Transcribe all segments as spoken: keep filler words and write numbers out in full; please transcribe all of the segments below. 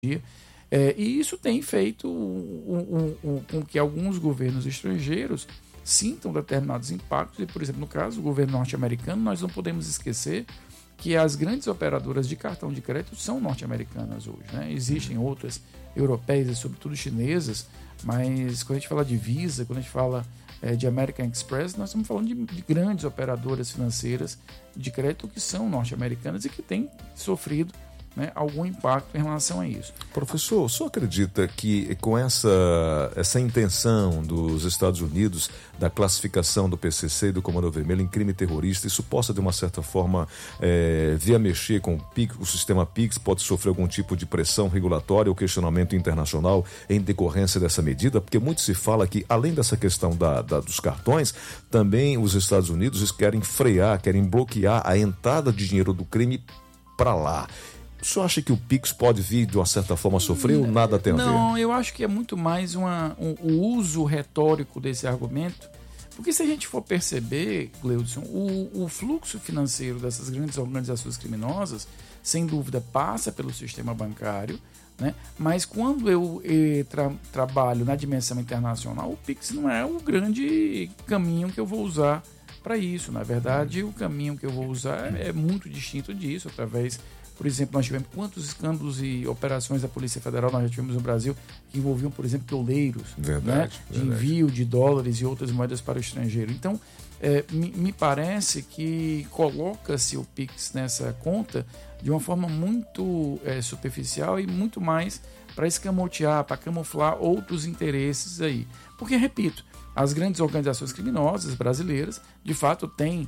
É, e isso tem feito um, um, um, com que alguns governos estrangeiros sintam determinados impactos. E, por exemplo, no caso do governo norte-americano, nós não podemos esquecer que as grandes operadoras de cartão de crédito são norte-americanas hoje, né? Existem outras europeias e sobretudo chinesas, mas quando a gente fala de Visa, quando a gente fala é, de American Express, nós estamos falando de, de grandes operadoras financeiras de crédito que são norte-americanas e que têm sofrido, né, algum impacto em relação a isso. Professor, o senhor acredita que com essa, essa intenção dos Estados Unidos da classificação do P C C e do Comando Vermelho em crime terrorista, isso possa de uma certa forma é, vir a mexer com o, PIX, o sistema PIX, pode sofrer algum tipo de pressão regulatória ou questionamento internacional em decorrência dessa medida? Porque muito se fala que além dessa questão da, da, dos cartões, também os Estados Unidos querem frear, querem bloquear a entrada de dinheiro do crime para lá. O senhor acha que o Pix pode vir, de uma certa forma, a sofrer ou nada tem a ver? Não, eu acho que é muito mais uma, um, o uso retórico desse argumento, porque se a gente for perceber, Gleudson, o, o fluxo financeiro dessas grandes organizações criminosas, sem dúvida, passa pelo sistema bancário, né? Mas quando eu eh, tra- trabalho na dimensão internacional, o Pix não é o grande caminho que eu vou usar para isso. Na verdade, o caminho que eu vou usar é muito distinto disso, através... Por exemplo, nós tivemos quantos escândalos e operações da Polícia Federal nós já tivemos no Brasil que envolviam, por exemplo, toleiros, verdade, né, de verdade. envio de dólares e outras moedas para o estrangeiro. Então, é, me, me parece que coloca-se o Pix nessa conta de uma forma muito é, superficial e muito mais para escamotear, para camuflar outros interesses aí. Porque, repito, as grandes organizações criminosas brasileiras, de fato, têm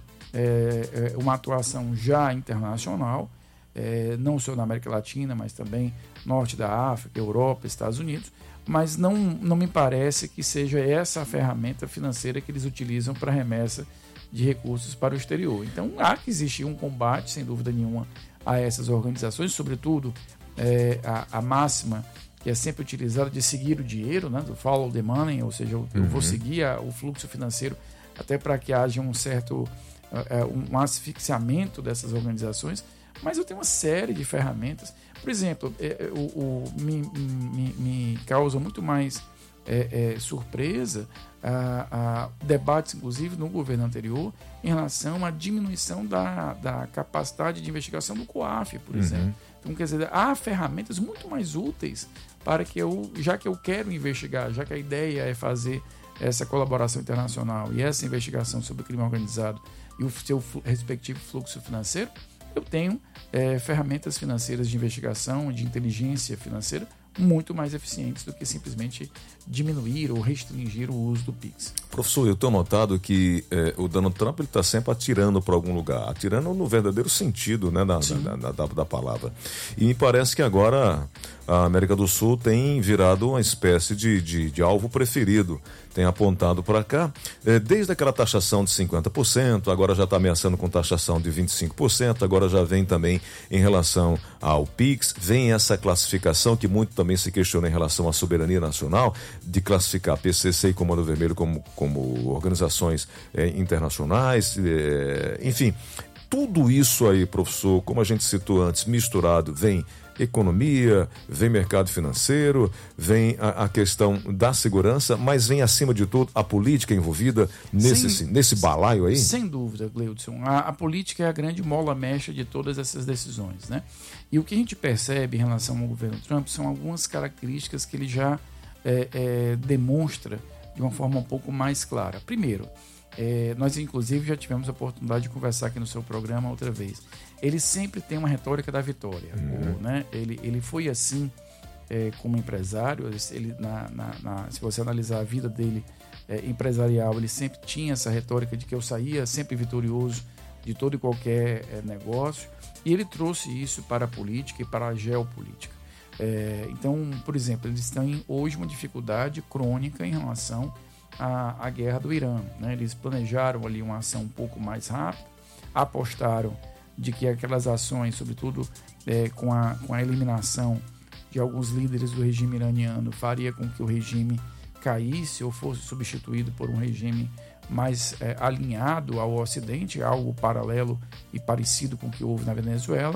é, uma atuação já internacional, É, não só na América Latina, mas também norte da África, Europa, Estados Unidos, mas não, não me parece que seja essa a ferramenta financeira que eles utilizam para remessa de recursos para o exterior. Então há que existir um combate, sem dúvida nenhuma, a essas organizações, sobretudo é, a, a máxima que é sempre utilizada de seguir o dinheiro, né, do follow the money, ou seja, eu, eu vou seguir a, o fluxo financeiro até para que haja um certo é, um asfixiamento dessas organizações. Mas eu tenho uma série de ferramentas. Por exemplo, é, o, o, me, me, me causa muito mais é, é, surpresa a, a debates, inclusive, no governo anterior, em relação à diminuição da, da capacidade de investigação do COAF, por uhum. exemplo. Então, quer dizer, há ferramentas muito mais úteis para que eu, já que eu quero investigar, já que a ideia é fazer essa colaboração internacional e essa investigação sobre o crime organizado e o seu respectivo fluxo financeiro, eu tenho é, ferramentas financeiras de investigação, de inteligência financeira, muito mais eficientes do que simplesmente diminuir ou restringir o uso do Pix. Professor, eu tenho notado que eh, o Donald Trump está sempre atirando para algum lugar, atirando no verdadeiro sentido, né, da, da, da, da palavra. E me parece que agora a América do Sul tem virado uma espécie de, de, de alvo preferido, tem apontado para cá, eh, desde aquela taxação de cinquenta por cento, agora já está ameaçando com taxação de vinte e cinco por cento, agora já vem também em relação ao Pix, vem essa classificação que muito também se questiona em relação à soberania nacional, de classificar P C C e Comando Vermelho como, como organizações eh, internacionais, eh, enfim, tudo isso aí, professor, como a gente citou antes, misturado, vem economia, vem mercado financeiro, vem a, a questão da segurança, mas vem acima de tudo a política envolvida nesse, sem, nesse balaio aí? Sem dúvida, Gleudson. A, a política é a grande mola mexa de todas essas decisões, né? E o que a gente percebe em relação ao governo Trump são algumas características que ele já é, é, demonstra de uma forma um pouco mais clara. Primeiro, é, nós inclusive já tivemos a oportunidade de conversar aqui no seu programa outra vez. Ele sempre tem uma retórica da vitória, uhum. né? Ele, ele foi assim é, como empresário. Ele, na, na, na, se você analisar a vida dele é, empresarial, ele sempre tinha essa retórica de que eu saía sempre vitorioso de todo e qualquer é, negócio. E ele trouxe isso para a política e para a geopolítica. É, então, por exemplo, eles têm hoje uma dificuldade crônica em relação à, à guerra do Irã, né? Eles planejaram ali uma ação um pouco mais rápida, apostaram de que aquelas ações, sobretudo é, com, a, com a eliminação de alguns líderes do regime iraniano, faria com que o regime caísse ou fosse substituído por um regime mais é, alinhado ao Ocidente, algo paralelo e parecido com o que houve na Venezuela.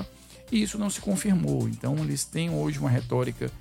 e isso não se confirmou. Então eles têm hoje uma retórica